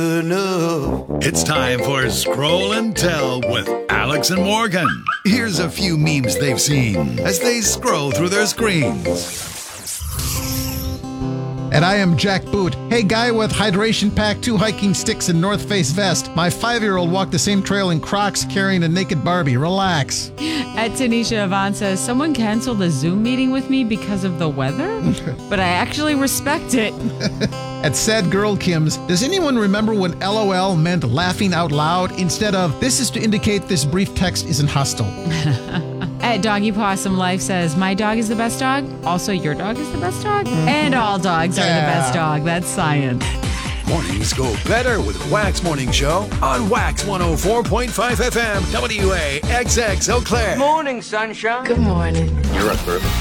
It's time for Scroll and Tell with Alex and Morgan. Here's a few memes they've seen as they scroll through their screens. And I am Jack Boot. Hey, guy with hydration pack, 2 hiking sticks, and North Face vest. My 5-year-old walked the same trail in Crocs carrying a naked Barbie. Relax. At Tanisha Avant says, someone canceled a Zoom meeting with me because of the weather, but I actually respect it. At Sad Girl Kim's, does anyone remember when LOL meant laughing out loud instead of this is to indicate this brief text isn't hostile? At Doggy Possum Life says, my dog is the best dog. Also, your dog is the best dog. And all dogs are the best dog. That's science. Mornings go better with Wax Morning Show on Wax 104.5 FM, WAXX Eau Claire. Morning, sunshine. Good morning. You're up, Bourbon.